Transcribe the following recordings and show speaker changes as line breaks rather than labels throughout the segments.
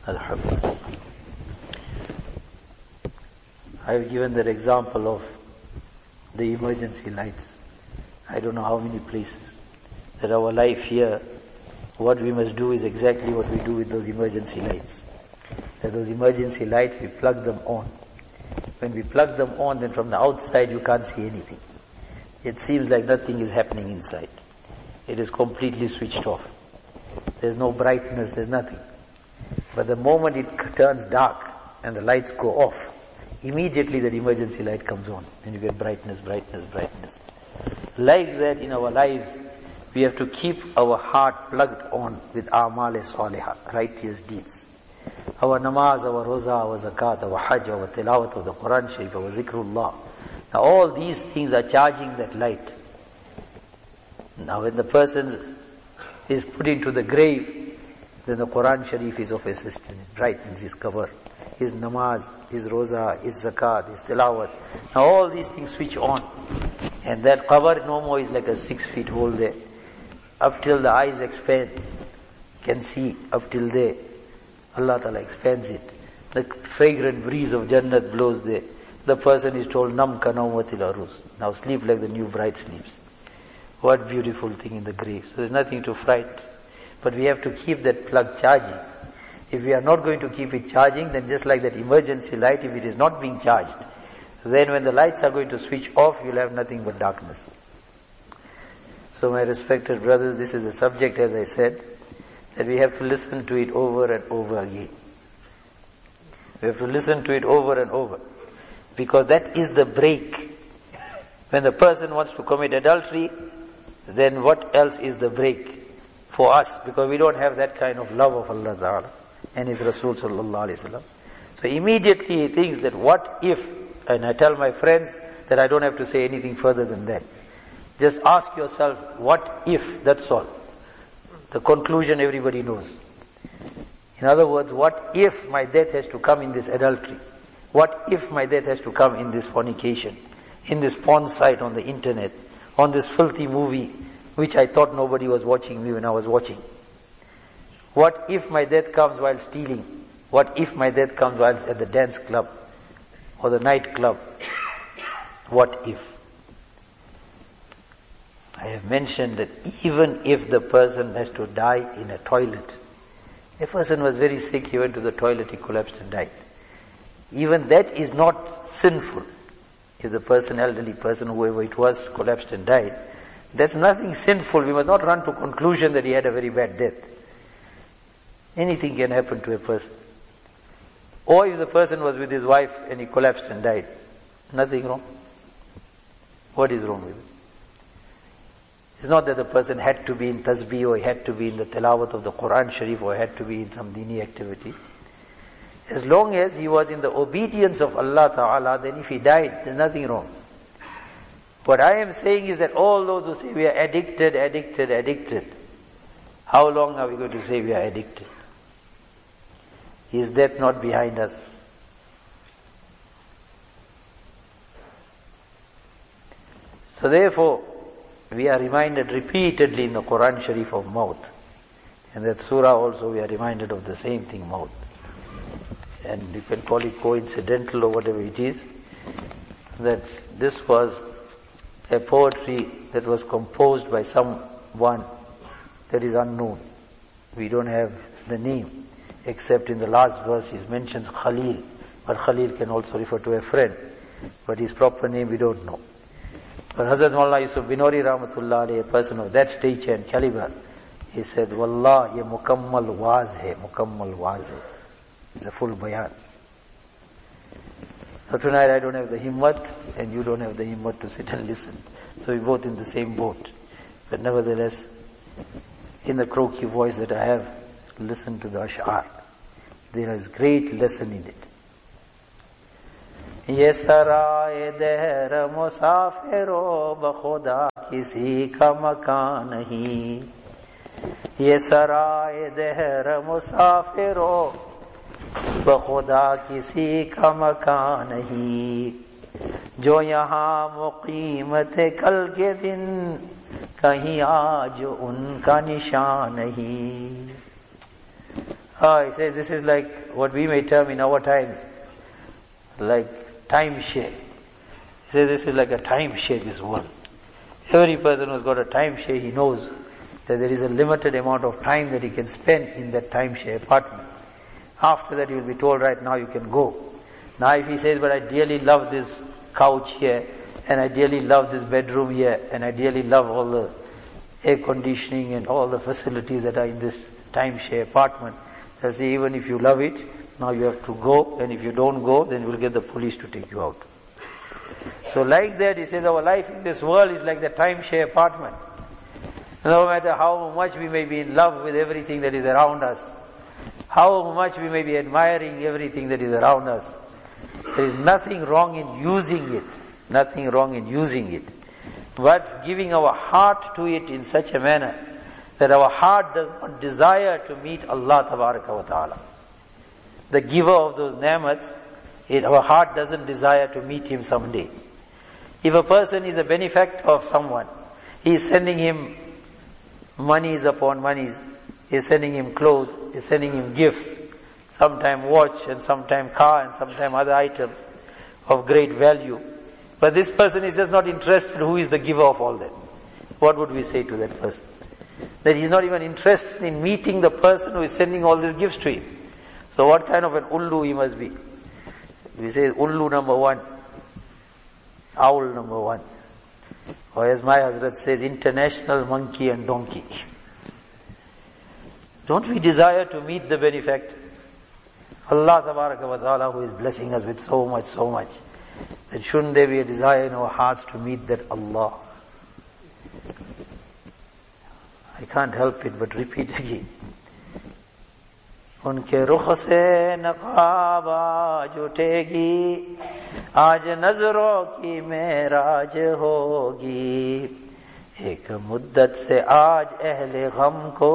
Alhamdulillah. I have given that example of the emergency lights. I don't know how many places. That our life here, what we must do is exactly what we do with those emergency lights. That those emergency lights, we plug them on. When we plug them on, then from the outside you can't see anything. It seems like nothing is happening inside. It is completely switched off. There's no brightness, there's nothing. But the moment it turns dark and the lights go off, immediately that emergency light comes on and you get brightness, brightness, brightness. Like that in our lives, we have to keep our heart plugged on with a'mal-e-salihah, righteous deeds. Our namaz, our roza, our zakat, our hajj, our tilawat of the Quran Sharif, our zikrullah. Now all these things are charging that light. Now when the person is put into the grave, then the Quran Sharif is of assistance. It brightens his cover. His namaz, his roza, his zakat, his tilawat. Now all these things switch on. And that cover no more is like a 6 feet hole there. Up till the eyes expand, can see up till there. Allah Ta'ala expands it. The fragrant breeze of Jannat blows there. The person is told, Nam ka nawmatil arus. Now sleep like the new bride sleeps. What beautiful thing in the grave. So there's nothing to fright. But we have to keep that plug charging. If we are not going to keep it charging, then just like that emergency light, if it is not being charged, then when the lights are going to switch off, you'll have nothing but darkness. So my respected brothers, this is a subject, as I said, that we have to listen to it over and over again. We have to listen to it over and over. Because that is the break. When the person wants to commit adultery, then what else is the break for us? Because we don't have that kind of love of Allah Ta'ala and His Rasul Sallallahu Alaihi Wasallam. So immediately he thinks that what if, and I tell my friends that I don't have to say anything further than that. Just ask yourself, what if, that's all. The conclusion everybody knows. In other words, what if my death has to come in this adultery? What if my death has to come in this fornication, in this porn site on the internet, on this filthy movie, which I thought nobody was watching me when I was watching? What if my death comes while stealing? What if my death comes while at the dance club or the night club? What if? I have mentioned that even if the person has to die in a toilet, a person was very sick, he went to the toilet, he collapsed and died. Even that is not sinful. If the person, elderly person, whoever it was, collapsed and died, that's nothing sinful. We must not run to conclusion that he had a very bad death. Anything can happen to a person. Or if the person was with his wife and he collapsed and died, nothing wrong. What is wrong with it? It's not that the person had to be in tasbih or he had to be in the tilawat of the Quran Sharif or had to be in some dini activity. As long as he was in the obedience of Allah Ta'ala, then if he died, there's nothing wrong. What I am saying is that all those who say we are addicted, how long are we going to say we are addicted? Is death not behind us? So therefore, we are reminded repeatedly in the Quran Sharif of Maut. And that surah also we are reminded of the same thing, Maut. And you can call it coincidental or whatever it is, that this was a poetry that was composed by someone that is unknown. We don't have the name, except in the last verse he mentions Khalil, but Khalil can also refer to a friend, but his proper name we don't know. But Hazrat Maulana Yusuf Binori Rahmatullah alayhi, a person of that stature and caliber, he said, Wallah, ye mukammal waz hai, mukammal waz hai. It's a full bayan. So tonight I don't have the himmat, and you don't have the himmat to sit and listen. So we're both in the same boat. But nevertheless, in the croaky voice that I have, listen to the ash'ar. There is great lesson in it. ये सराए दहर मुसाफिरो बखुदा किसी का मकान नहीं. ये सराए दहर मुसाफिरो बखुदा किसी का मकान नहीं. जो यहाँ मुकीम थे कल के दिन कहीं आज उनका निशान नहीं. He says this is like what we may term in our times, like timeshare. He says this is like a timeshare, this world. Every person who's got a timeshare, he knows that there is a limited amount of time that he can spend in that timeshare apartment. After that he will be told, right now you can go. Now if he says, but I dearly love this couch here, and I dearly love this bedroom here, and I dearly love all the air conditioning and all the facilities that are in this timeshare apartment, they'll say, even if you love it, now you have to go, and if you don't go, then we'll get the police to take you out. So like that, he says, our life in this world is like the timeshare apartment. No matter how much we may be in love with everything that is around us, how much we may be admiring everything that is around us, there is nothing wrong in using it. Nothing wrong in using it. But giving our heart to it in such a manner that our heart does not desire to meet Allah Tabaraka wa Ta'ala. The giver of those ni'mats, our heart doesn't desire to meet Him someday. If a person is a benefactor of someone, he is sending him monies upon monies, he is sending him clothes, he is sending him gifts, sometime watch and sometime car and sometime other items of great value. But this person is just not interested who is the giver of all that. What would we say to that person? That he is not even interested in meeting the person who is sending all these gifts to him. So what kind of an ullu he must be? We say ullu number one, owl number one. Or as my Hazrat says, international monkey and donkey. Don't we desire to meet the benefactor? Allah Tabaraka wa Ta'ala, who is blessing us with so much, that shouldn't there be a desire in our hearts to meet that Allah? I can't help it but repeat again. उनके रुख से नकाब आज उठेगी, आज नजरों की मेराज होगी, एक मुद्दत से आज अहले गम को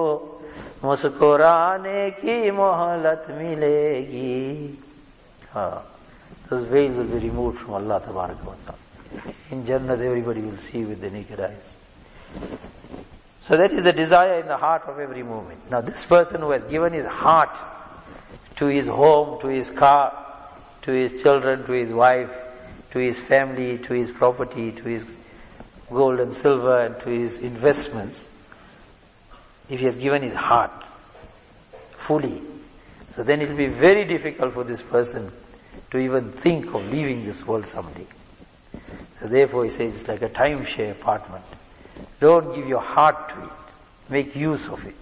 मुस्कुराने की मोहलत मिलेगी. Those veils will be removed from Allah Tabaraka wa Ta'ala. In Jannah everybody will see with the naked eyes. So that is the desire in the heart of every moment. Now this person who has given his heart to his home, to his car, to his children, to his wife, to his family, to his property, to his gold and silver and to his investments, if he has given his heart fully, so then it will be very difficult for this person to even think of leaving this world someday. So therefore he says it's like a timeshare apartment. Don't give your heart to it. Make use of it.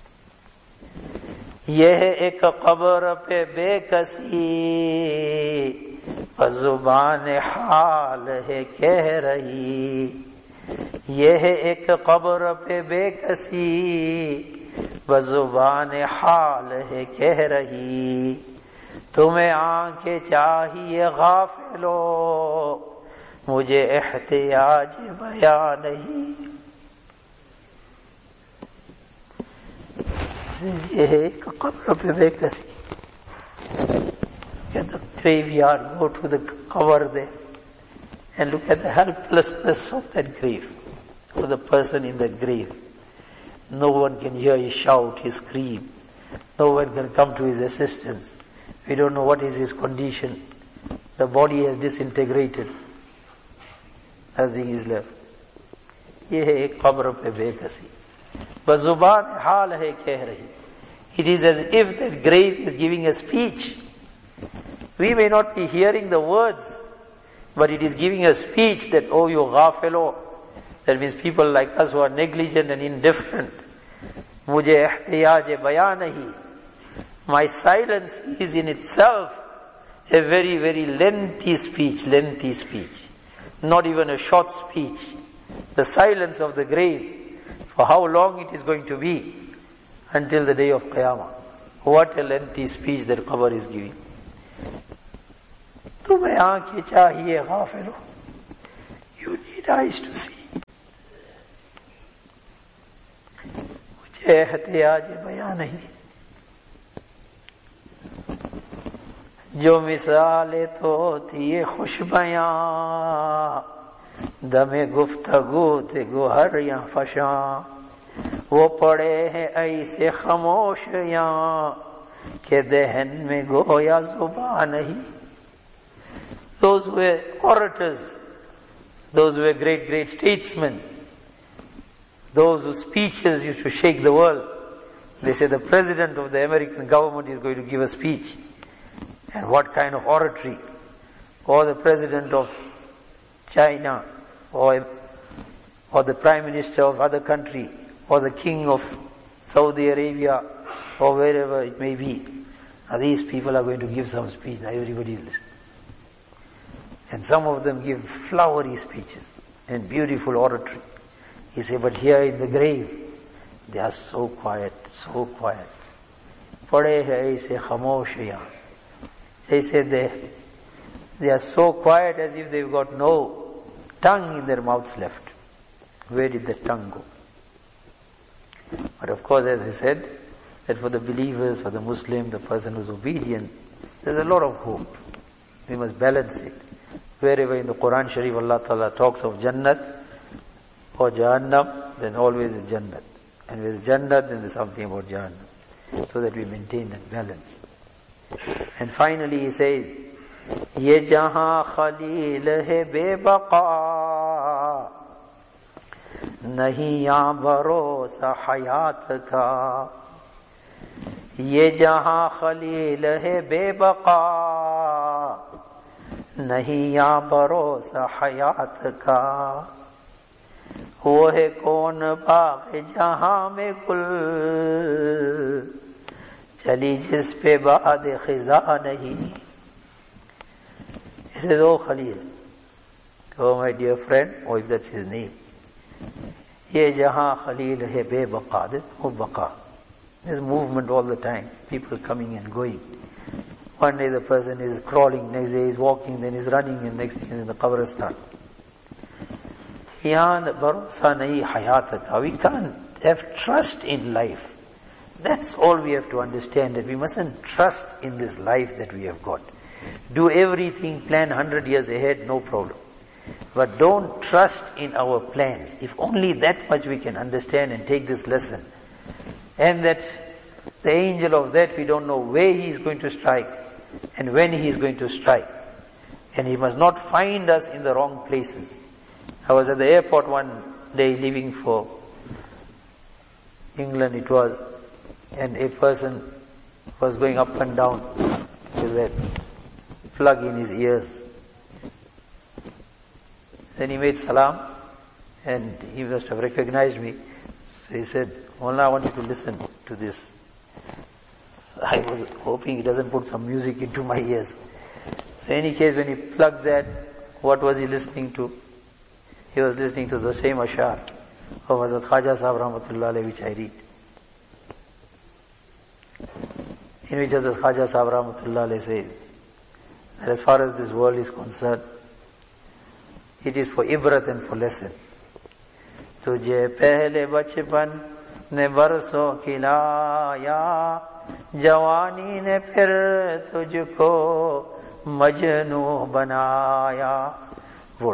यह एक कब्र पे बेकसी ज़ुबान हाल है कह रही, यह एक कब्र पे बेकसी ज़ुबान हाल है कह रही, तुम्हें आंखें चाहिए गाफिलो, मुझे एहतियाज बयां नहीं. ये है एक कब्र पे बेकसी. At the graveyard, go to the cover there and look at the helplessness of that grave, of the person in that grave. No one can hear his shout, his scream. No one can come to his assistance. We don't know what is his condition. The body has disintegrated. Nothing is left. ये है एक कब्र पे बेकसी, बस जुबान हाल है कह रही. It is as if that grave is giving a speech. We may not be hearing the words, but it is giving a speech that, oh, you ghafilo. That means people like us who are negligent and indifferent. मुझे एहतियाज बयां नहीं. My silence is in itself a very, very lengthy speech, not even a short speech. The silence of the grave, for how long it is going to be until the day of Qiyamah. What a lengthy speech that qabr is giving. तुम्हें आंखें चाहिए गाफिलो, you need eyes to see. मुझे एहतियाज बयां नहीं. जो मिसाले तो थी ये खुश बयां, दमे गुफ्तगू थे गुहर या फशां. वो पड़े हैं ऐसे खामोश यहाँ के दहन में गोया जुबान नहीं. Those were orators, those were great statesmen, those whose speeches used to shake the world. They say the president of the American government is going to give a speech. And what kind of oratory? Or the president of China, or the prime minister of other country, or the king of Saudi Arabia, or wherever it may be. Now these people are going to give some speech. Now everybody is listening. And some of them give flowery speeches and beautiful oratory. He said, but here in the grave, they are so quiet, so quiet. Pade hai aise khamosh yahan. They said they are so quiet as if they've got no tongue in their mouths left. Where did the tongue go? But of course, as I said, that for the believers, for the Muslim, the person who's obedient, there's a lot of hope. We must balance it. Wherever in the Quran Sharif Allah Ta'ala talks of Jannat or Jahannam, then always is Jannat. And with Jannat, then there's something about Jahannam. So that we maintain that balance. And finally he says, Ye jahan khalil hai bebaqa, nahi yahan bharosa hayat ka. Ye jahan khalil hai bebaqa, nahi yahan bharosa hayat ka. वो है कौन बाग जहां में गुल, चली जिस पे बाद खिजा नहीं. He says, oh Khalil, oh my dear friend, or if that's his name, ye jahan Khalil hai bebaqa, there's no baqa. There's movement all the time, people coming and going. One day the person is crawling, next day he's walking, then he's running, and next thing is in the Qabristan. We can't have trust in life. That's all we have to understand, that we mustn't trust in this life that we have got. Do everything, plan 100 years ahead, no problem. But don't trust in our plans. If only that much we can understand and take this lesson. And that the angel of that, we don't know where he is going to strike and when he is going to strike. And he must not find us in the wrong places. I was at the airport one day leaving for England it was, and a person was going up and down with that plug in his ears. Then he made salam, and he must have recognized me. So he said, Mullah, I want you to listen to this. I was hoping he doesn't put some music into my ears. So in any case, when he plugged that, what was he listening to? He was listening to the same ashar of Hazrat Khaja Sahib Rahmatullah Alayhi, which I read. In which Hazrat Khaja Sahib Rahmatullah Alayhi says that as far as this world is concerned, it is for ibrat and for lesson. Tujhe pehle bachpan ne barso khilaya, jawani ne phir tujhko majnu banaya.